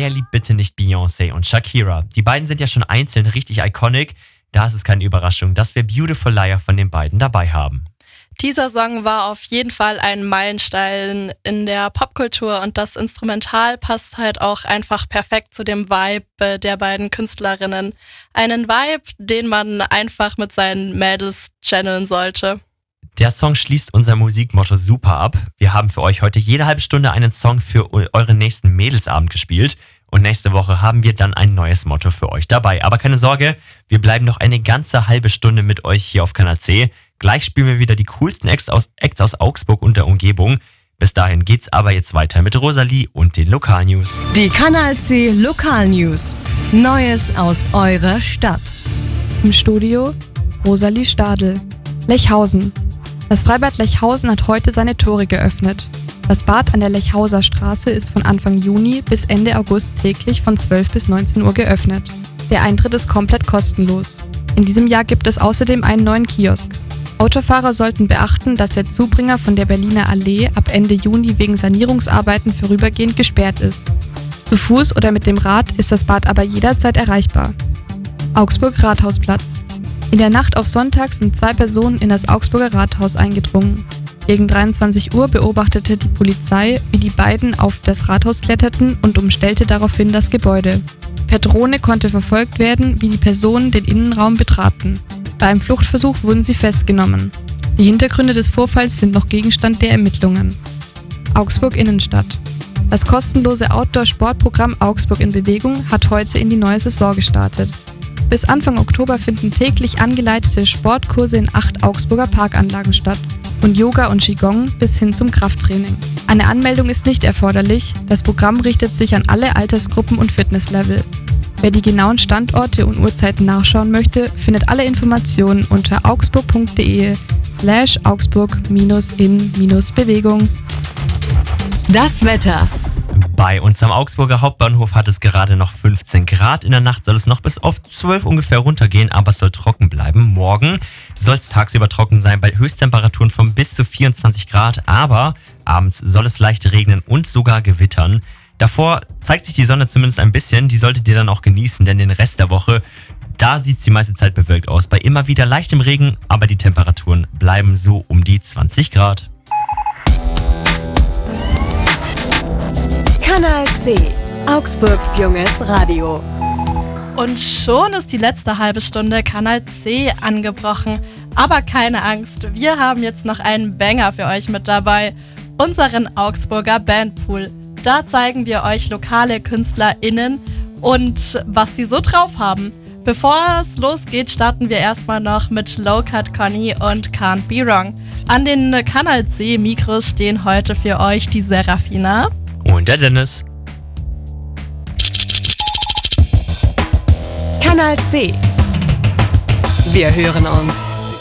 Wer liebt bitte nicht Beyoncé und Shakira? Die beiden sind ja schon einzeln richtig iconic. Da ist es keine Überraschung, dass wir Beautiful Liar von den beiden dabei haben. Dieser Song war auf jeden Fall ein Meilenstein in der Popkultur und das Instrumental passt halt auch einfach perfekt zu dem Vibe der beiden Künstlerinnen. Einen Vibe, den man einfach mit seinen Mädels channeln sollte. Der Song schließt unser Musikmotto super ab. Wir haben für euch heute jede halbe Stunde einen Song für euren nächsten Mädelsabend gespielt. Und nächste Woche haben wir dann ein neues Motto für euch dabei. Aber keine Sorge, wir bleiben noch eine ganze halbe Stunde mit euch hier auf Kanal C. Gleich spielen wir wieder die coolsten Acts aus Augsburg und der Umgebung. Bis dahin geht's aber jetzt weiter mit Rosalie und den Lokalnews. Die Kanal C Lokalnews. Neues aus eurer Stadt. Im Studio Rosalie Stadl. Lechhausen. Das Freibad Lechhausen hat heute seine Tore geöffnet. Das Bad an der Lechhauser Straße ist von Anfang Juni bis Ende August täglich von 12 bis 19 Uhr geöffnet. Der Eintritt ist komplett kostenlos. In diesem Jahr gibt es außerdem einen neuen Kiosk. Autofahrer sollten beachten, dass der Zubringer von der Berliner Allee ab Ende Juni wegen Sanierungsarbeiten vorübergehend gesperrt ist. Zu Fuß oder mit dem Rad ist das Bad aber jederzeit erreichbar. Augsburg Rathausplatz. In der Nacht auf Sonntag sind 2 Personen in das Augsburger Rathaus eingedrungen. Gegen 23 Uhr beobachtete die Polizei, wie die beiden auf das Rathaus kletterten und umstellte daraufhin das Gebäude. Per Drohne konnte verfolgt werden, wie die Personen den Innenraum betraten. Bei einem Fluchtversuch wurden sie festgenommen. Die Hintergründe des Vorfalls sind noch Gegenstand der Ermittlungen. Augsburg Innenstadt. Das kostenlose Outdoor-Sportprogramm Augsburg in Bewegung hat heute in die neue Saison gestartet. Bis Anfang Oktober finden täglich angeleitete Sportkurse in 8 Augsburger Parkanlagen statt und Yoga und Qigong bis hin zum Krafttraining. Eine Anmeldung ist nicht erforderlich, das Programm richtet sich an alle Altersgruppen und Fitnesslevel. Wer die genauen Standorte und Uhrzeiten nachschauen möchte, findet alle Informationen unter augsburg.de/augsburg-in-bewegung. Das Wetter. Bei uns am Augsburger Hauptbahnhof hat es gerade noch 15 Grad. In der Nacht soll es noch bis auf 12 ungefähr runtergehen, aber es soll trocken bleiben. Morgen soll es tagsüber trocken sein bei Höchsttemperaturen von bis zu 24 Grad, aber abends soll es leicht regnen und sogar gewittern. Davor zeigt sich die Sonne zumindest ein bisschen, die solltet ihr dann auch genießen, denn den Rest der Woche, da sieht es die meiste Zeit bewölkt aus. Bei immer wieder leichtem Regen, aber die Temperaturen bleiben so um die 20 Grad. Kanal C, Augsburgs junges Radio. Und schon ist die letzte halbe Stunde Kanal C angebrochen. Aber keine Angst, wir haben jetzt noch einen Banger für euch mit dabei. Unseren Augsburger Bandpool. Da zeigen wir euch lokale KünstlerInnen und was sie so drauf haben. Bevor es losgeht, starten wir erstmal noch mit Low Cut Conny und Can't Be Wrong. An den Kanal C Mikros stehen heute für euch die Serafina und der Dennis. Kanal C. Wir hören uns.